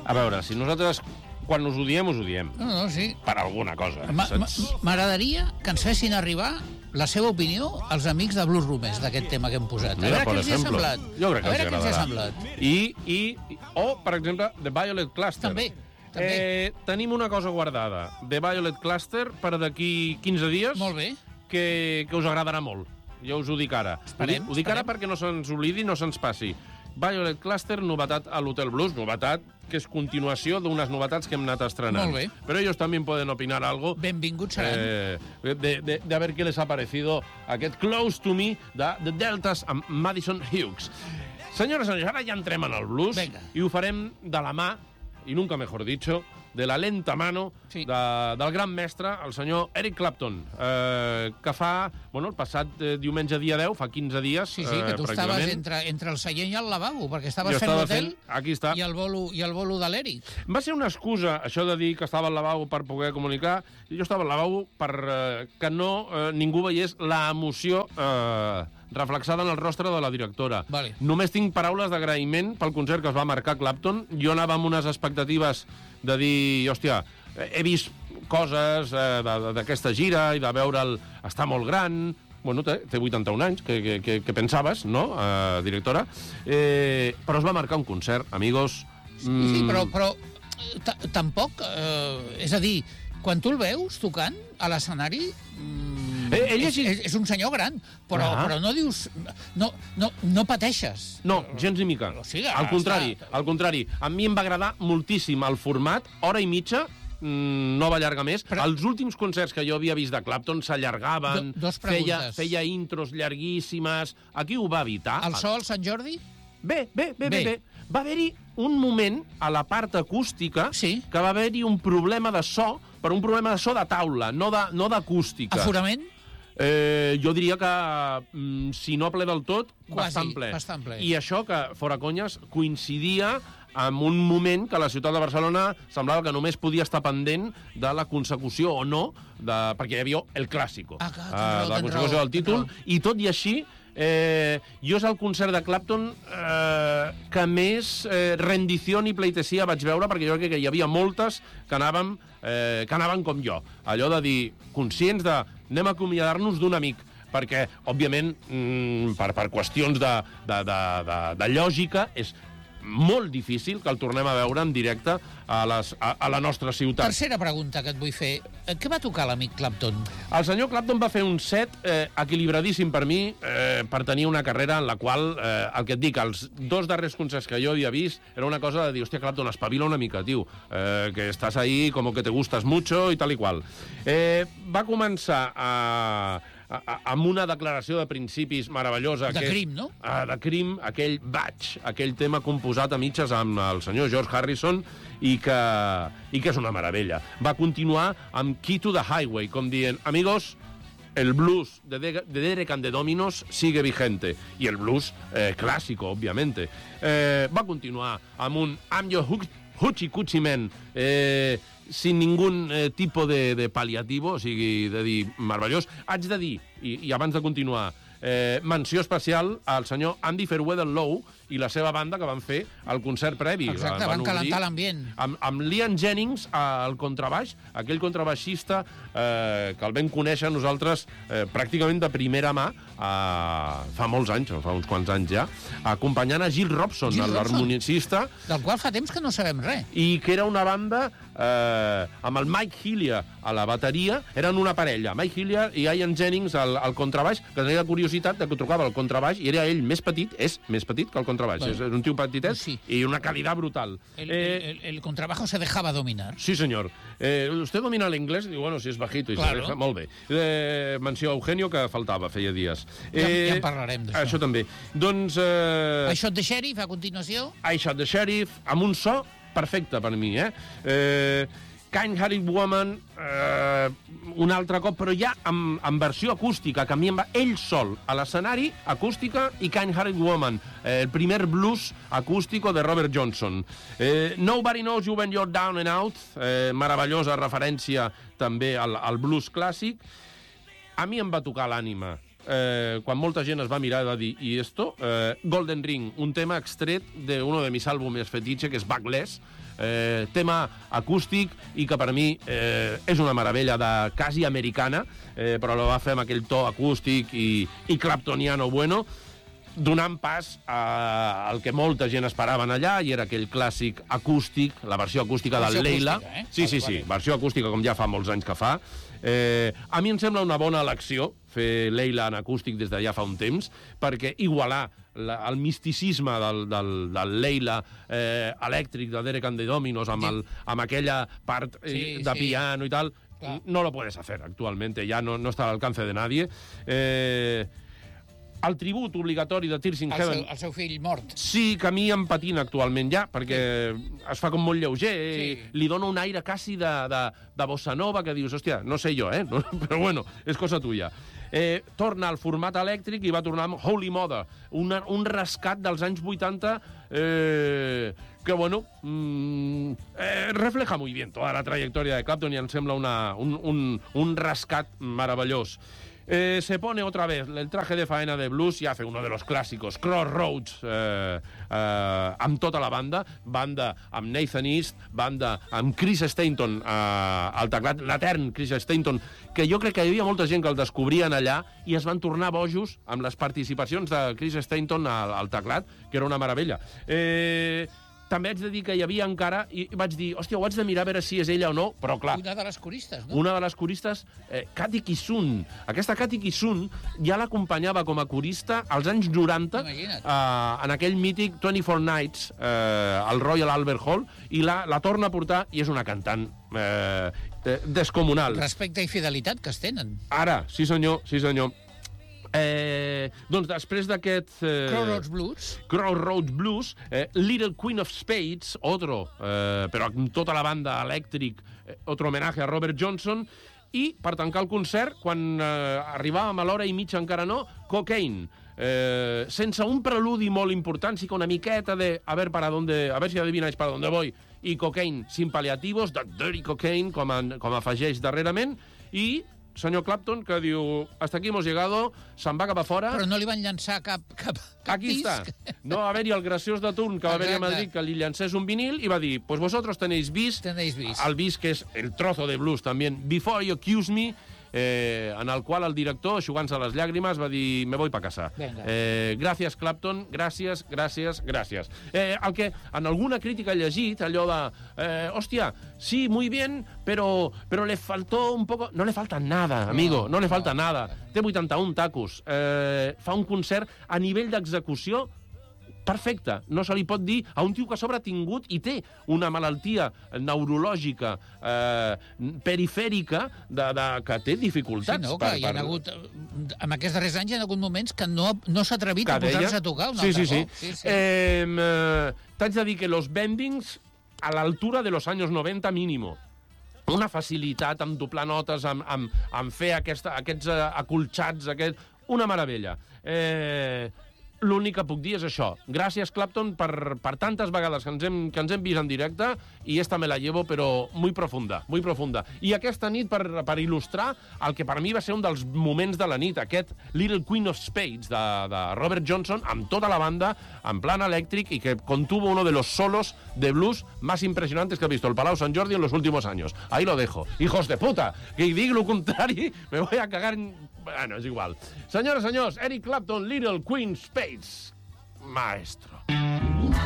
A veure, si nosaltres quan us ho diem, No, sí. per alguna cosa. M'agradaria que ens fessin arribar la seva opinió als amics de Blues Roomers d'aquest tema que hem posat. A veure què els hi ha semblat. Jo crec que els agradarà. semblat. O, per exemple, The Violet Cluster. També. Tenim una cosa guardada. The Violet Cluster per d'aquí 15 dies. Molt bé. Que us agradarà molt. Jo us ho dic ara. Ho dic ara perquè no se'ns oblidi, no se'ns passi. Violet Cluster, novetat a l'Hotel Blues, novetat que és continuació d'unes novetats que hem anat estrenant. Molt bé. Però ells també poden opinar algo. Benvinguts seran. De a ver qué les ha parecido aquest Close to Me de The Deltas amb Madison Hughes. Senyores i senyors, ara ja entrem en el blues. Venga. I ho farem de la mà, i nunca mejor dicho, de la lenta mano del gran mestre, el senyor Eric Clapton, que fa, el passat diumenge dia 10, fa 15 dies, Sí, que tu estaves entre el seient i el lavabo, perquè estaves fent l'hotel i el bolo de l'Eric. Va ser una excusa, això de dir que estava al lavabo per poder comunicar. Jo estava al lavabo per que ningú veiés l'emoció reflexada en el rostre de la directora. Vale. Només tinc paraules d'agraïment pel concert que es va marcar Clapton. Jo anava amb unes expectatives de dir, hòstia, he vist coses d'aquesta gira i de veure'l està molt gran. Bueno, té 81 anys, que pensaves, no, directora? Però es va marcar un concert, amigos. Sí, però tampoc... És a dir, quan tu el veus tocant a l'escenari... És un senyor gran, però no dius... No pateixes. No, gens ni mica. Al contrari. A mi em va agradar moltíssim el format, hora i mitja, no va allargar més. Els últims concerts que jo havia vist de Clapton s'allargaven, feia intros llarguíssimes. Aquí ho va evitar. El so al Sant Jordi? Bé. Va haver-hi un moment a la part acústica que va haver-hi un problema de so, però un problema de so de taula, no d'acústica. Aforament? Jo diria que, si no ple del tot, bastant ple. I això, que, fora conyes, coincidia amb un moment que la ciutat de Barcelona semblava que només podia estar pendent de la consecució o no, perquè hi havia el clàssico, la consecució del títol, i tot i així, jo és el concert de Clapton que més rendició i pleitesia vaig veure, perquè jo crec que hi havia moltes que anaven com jo. Allò de dir, conscients de anem a acomiadar-nos d'un amic, perquè, òbviament, per qüestions de lògica, és molt difícil que el tornem a veure en directe a la nostra ciutat. Tercera pregunta que et vull fer. Què va tocar l'amic Clapton? El senyor Clapton va fer un set equilibradíssim per mi, per tenir una carrera en la qual, el que et dic, els dos darrers concerts que jo havia vist, era una cosa de dir, hòstia, Clapton, espavila una mica, tio, que estàs ahí como que te gustas mucho i tal i qual. Va començar amb una declaració de principis meravellosa. De Cream, no? De Cream, aquell tema composat a mitges amb el senyor George Harrison i que és una meravella. Va continuar amb Key to the Highway, com dient, amigos, el blues de Derek and the Dominos sigue vigente. I el blues clásico, obviamente. Va continuar amb un I'm your hoochie coochie man, sin ningún tipus de paliativo, o sigui, de dir, meravellós. Haig de dir, i abans de continuar, menció especial al senyor Andy Fairweather Lowe i la seva banda que van fer el concert previ. Exacte, van calentar l'ambient. Amb Liam Jennings al contrabaix, aquell contrabaixista que el vam conèixer nosaltres pràcticament de primera mà fa molts anys, fa uns quants anys ja, acompanyant a Gil Robson, l'harmonicista. Del qual fa temps que no sabem res. I que era una banda amb el Mike Hillier a la bateria, eren una parella, Mike Hillier i Ian Jennings al contrabaix, que tenia la curiositat de que tocava el contrabaix i era ell més petit, és més petit que el contrabaix, és un tio petitet i una calidad brutal. El contrabajo se dejaba dominar. Sí, señor. ¿Usted domina el inglés? Diu, bueno, si és bajito. Claro. Molt bé. Menció a Eugenio, que faltava, feia dies. Ja en parlarem d'això. Això també. Doncs... I Shot the Sheriff, a continuació. I Shot the Sheriff, amb un so perfecte per mi, Kind-Hearted Woman, un altre cop, però ja en versió acústica, que a mi em va ell sol a l'escenari, acústica, i Kind-Hearted Woman, el primer blues acústico de Robert Johnson. Nobody Knows You When You're Down and Out, meravellosa referència també al blues clàssic. A mi em va tocar l'ànima. Quan molta gent es va mirar i va dir, i esto? Golden Ring, un tema extret de uno de mis álbumes fetiche, que és Backless, tema acústic i que per mi és una meravella de quasi americana, però la va fer amb aquell to acústic i claptoniano bueno, donant pas al que molta gent esperaven allà, i era aquell clàssic acústic, la versió acústica del Leila. Sí, versió acústica com ja fa molts anys que fa. A mi em sembla una bona elecció fer Leila en acústic des de ja fa un temps, perquè igualar el misticisme del Leila elèctric de Derek and the Dominos amb aquella part de piano i tal, no lo puedes hacer actualmente, ya no está al alcance de nadie. El tribut obligatori de Tears in Heaven... El seu fill mort. Sí, que a mi em patina actualment ja, perquè es fa com molt lleuger, li dona un aire quasi de bossa nova, que dius, hòstia, no sé jo, però bueno, és cosa tuya. Torna al format elèctric i va tornar amb Holy Mother, un rescat dels anys 80 que, bueno, refleja muy bien toda la trayectoria de Clapton i em sembla un rescat meravellós. Se pone otra vez el traje de faena de blues y hace uno de los clásicos, Crossroads, amb tota la banda amb Nathan East, banda amb Chris Stainton al teclat, l'etern Chris Stainton, que jo crec que hi havia molta gent que el descobrien allà i es van tornar bojos amb les participacions de Chris Stainton al teclat, que era una meravella. També haig de dir que hi havia encara, i vaig dir, hòstia, ho haig de mirar a veure si és ella o no, però clar... Una de les coristes, no? Una de les coristes, Cathy Kissoon. Aquesta Cathy Kissoon ja l'acompanyava com a corista als anys 90, en aquell mític 24 Nights, al Royal Albert Hall, i la torna a portar, i és una cantant descomunal. Respecte i fidelitat que es tenen. Ara, sí senyor, sí senyor. Doncs després d'aquest Crossroads Blues, Little Queen of Spades, otro, però amb tota la banda elèctric, otro homenatge a Robert Johnson, i per tancar el concert, quan arribàvem a l'hora i mitja encara no, Cocaine, sense un preludi molt important, sí que una miqueta de a ver si adivináis para dónde voy, i Cocaine sin paliativos, de Dirty Cocaine, com afegeix darrerament, i senyor Clapton, que diu, hasta aquí hemos llegado, se'n va cap a fora... Però no li van llançar cap Aquí disc. Està. No va haver-hi el graciós de turn que va haver-hi a Madrid que li llancés un vinil i va dir, pues vosotros tenéis bis, el bis que és el trozo de blues també, Before You Accuse Me, en el qual el director, eixugant-se les llàgrimes, va dir, me voy pa casa. Gràcies, Clapton, gràcies. El que en alguna crítica he llegit, allò de, hòstia, sí, muy bien, pero le faltó un poco... No le falta nada, amigo, no le falta nada. Té 81 tacos. Fa un concert a nivell d'execució perfecte. No se li pot dir a un tio que a sobre ha tingut i té una malaltia neurològica perifèrica que té dificultats. Sí, no, que hi ha hagut... En aquests darrers anys hi ha hagut moments que no s'ha atrevit a posar-se a tocar un altre cop. Sí. T'haig de dir que los bendings a l'altura de los años 90 mínimo. Una facilitat amb doblar notes, amb fer aquests acolxats, una meravella. L'únic que puc dir és això. Gràcies, Clapton, per tantes vegades que ens hem vist en directe, i esta me la llevo, però muy profunda, muy profunda. I aquesta nit, per il·lustrar el que per mi va ser un dels moments de la nit, aquest Little Queen of Spades de Robert Johnson, amb tota la banda, en plan elèctric, i que contuvo uno de los solos de blues más impresionantes que ha visto el Palau Sant Jordi en los últimos años. Ahí lo dejo. Hijos de puta, que hi digui lo contrari, me voy a cagar en... Bueno, és igual. Senyores, senyors, Eric Clapton, Little Queen Spades. Maestro.